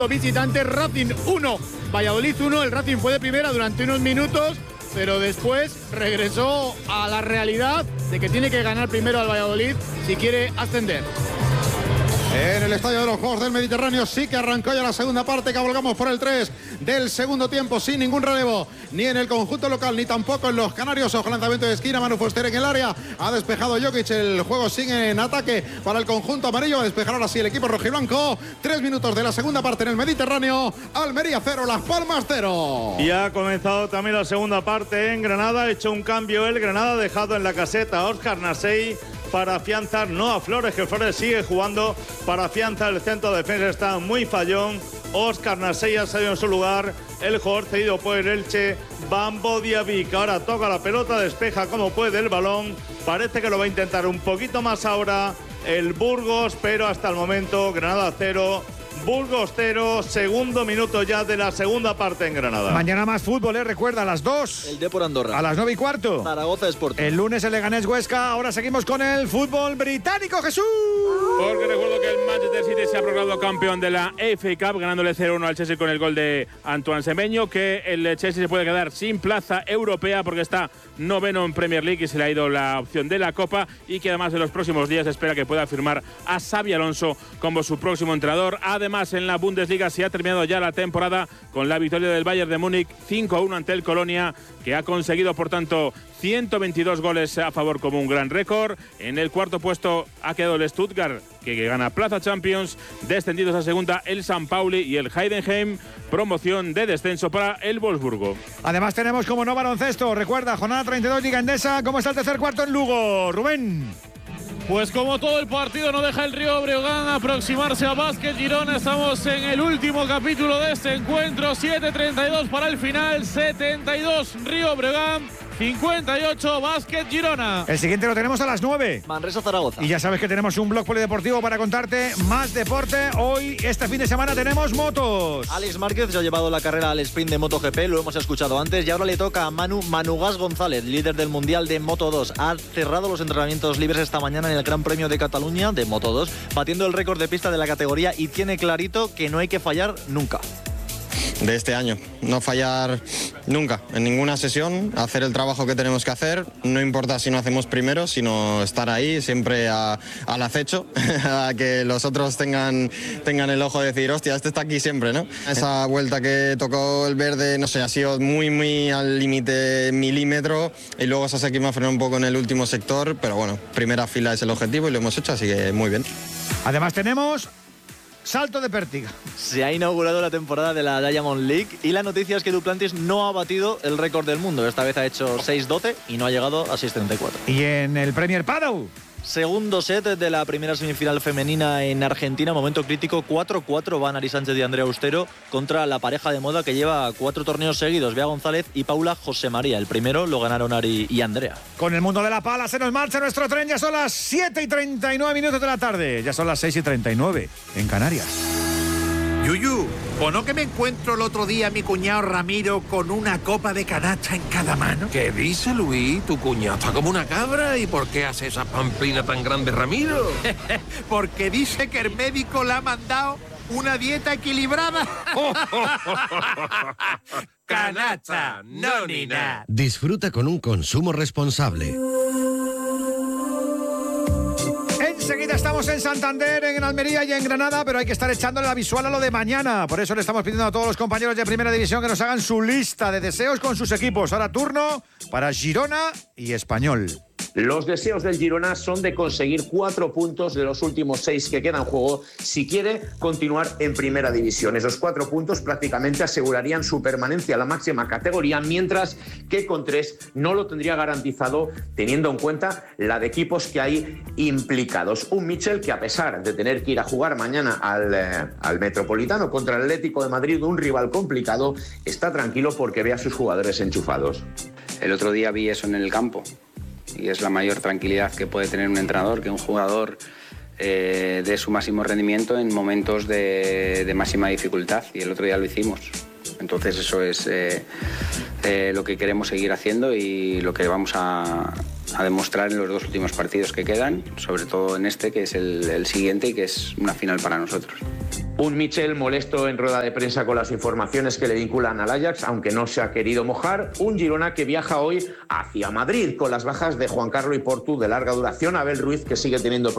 Visitante, Racing 1, Valladolid 1. El Racing fue de primera durante unos minutos, pero después regresó a la realidad de que tiene que ganar primero al Valladolid si quiere ascender. En el Estadio de los Juegos del Mediterráneo sí que arrancó ya la segunda parte. Cabalgamos por el 3 del segundo tiempo sin ningún relevo, ni en el conjunto local, ni tampoco en los canarios. Ojo, lanzamiento de esquina, Manu Fuster en el área. Ha despejado Jokic, el juego sigue en ataque para el conjunto amarillo. Va a despejar ahora sí el equipo rojiblanco. 3 minutos de la segunda parte en el Mediterráneo. Almería 0, Las Palmas 0. Y ha comenzado también la segunda parte en Granada. Ha hecho un cambio el Granada, dejado en la caseta a Óscar Nasei para afianzar, no a Flores, que Flores sigue jugando para afianzar el centro de defensa. Está muy fallón. Óscar Nasei ha salido en su lugar. El jugador cedido por el Elche, Bambo Diaby, que ahora toca la pelota, despeja como puede el balón. Parece que lo va a intentar un poquito más ahora el Burgos, pero hasta el momento Granada 0, Burgos 0, segundo minuto ya de la segunda parte en Granada. Mañana más fútbol, recuerda, a las 2. El Depor Andorra. A las 9:15. Zaragoza Sporting. El lunes el Leganés Huesca. Ahora seguimos con el fútbol británico, Jesús. Porque recuerdo que el Manchester City se ha proclamado campeón de la FA Cup, ganándole 0-1 al Chelsea con el gol de Antoine Semenyo, que el Chelsea se puede quedar sin plaza europea porque está noveno en Premier League y se le ha ido la opción de la Copa, y que además en los próximos días espera que pueda firmar a Xabi Alonso como su próximo entrenador. Además, en la Bundesliga se ha terminado ya la temporada con la victoria del Bayern de Múnich 5-1 ante el Colonia, que ha conseguido, por tanto, 122 goles a favor como un gran récord. En el cuarto puesto ha quedado el Stuttgart, que gana plaza Champions. Descendidos a segunda el San Pauli y el Heidenheim. Promoción de descenso para el Wolfsburgo. Además tenemos, como no, baloncesto. Recuerda, jornada 32, Liga Endesa. ¿Cómo está el tercer cuarto en Lugo? Rubén. Pues como todo el partido no deja el Río Breogán aproximarse a Básquet Girona. Estamos en el último capítulo de este encuentro. 7:32 para el final. 72 Río Breogán, 58 Básquet Girona. El siguiente lo tenemos a las 9. Manresa Zaragoza. Y ya sabes que tenemos un blog polideportivo para contarte más deporte. Hoy, este fin de semana, tenemos motos. Alex Márquez se ha llevado la carrera al sprint de MotoGP, lo hemos escuchado antes, y ahora le toca a Manu Gas González, líder del Mundial de Moto2. Ha cerrado los entrenamientos libres esta mañana en el Gran Premio de Cataluña de Moto2, batiendo el récord de pista de la categoría, y tiene clarito que no hay que fallar nunca. De este año, no fallar nunca, en ninguna sesión, hacer el trabajo que tenemos que hacer, no importa si no hacemos primero, sino estar ahí siempre al acecho, a que los otros tengan el ojo de decir, hostia, este está aquí siempre, ¿no? Esa vuelta que tocó el verde, no sé, ha sido muy al límite milímetro, y luego Sasaki me ha frenado un poco en el último sector, pero bueno, primera fila es el objetivo y lo hemos hecho, así que muy bien. Además tenemos salto de pértiga. Se ha inaugurado la temporada de la Diamond League y la noticia es que Duplantis no ha batido el récord del mundo. Esta vez ha hecho 6:12 y no ha llegado a 6:34. Y en el Premier Padel, segundo set de la primera semifinal femenina en Argentina, momento crítico, 4-4 van Ari Sánchez y Andrea Austero contra la pareja de moda que lleva 4 torneos seguidos, Bea González y Paula Josemaría. El primero lo ganaron Ari y Andrea. Con el mundo de la pala se nos marcha nuestro tren. Ya son las 7:39 de la tarde, ya son las 6:39 en Canarias. Yuyu, ¿o no que me encuentro el otro día a mi cuñado Ramiro con una copa de canasta en cada mano? ¿Qué dice, Luis? Tu cuñado está como una cabra. ¿Y por qué hace esa pamplina tan grande, Ramiro? Porque dice que el médico le ha mandado una dieta equilibrada. Canasta, no ni nada. Disfruta con un consumo responsable. Enseguida estamos en Santander, en Almería y en Granada, pero hay que estar echándole la visual a lo de mañana. Por eso le estamos pidiendo a todos los compañeros de Primera División que nos hagan su lista de deseos con sus equipos. Ahora turno para Girona y Español. Los deseos del Girona son de conseguir 4 puntos de los últimos 6 que quedan en juego si quiere continuar en Primera División. Esos 4 puntos prácticamente asegurarían su permanencia a la máxima categoría, mientras que con 3 no lo tendría garantizado, teniendo en cuenta la de equipos que hay implicados. Un Michel que, a pesar de tener que ir a jugar mañana al Metropolitano contra el Atlético de Madrid, un rival complicado, está tranquilo porque ve a sus jugadores enchufados. El otro día vi eso en el campo. Y es la mayor tranquilidad que puede tener un entrenador, que un jugador dé su máximo rendimiento en momentos de máxima dificultad. Y el otro día lo hicimos. Entonces eso es lo que queremos seguir haciendo y lo que vamos a demostrar en los 2 últimos partidos que quedan, sobre todo en este, que es el siguiente y que es una final para nosotros. Un Michel molesto en rueda de prensa con las informaciones que le vinculan al Ajax, aunque no se ha querido mojar. Un Girona que viaja hoy hacia Madrid con las bajas de Juan Carlos y Portu de larga duración. Abel Ruiz, que sigue teniendo problemas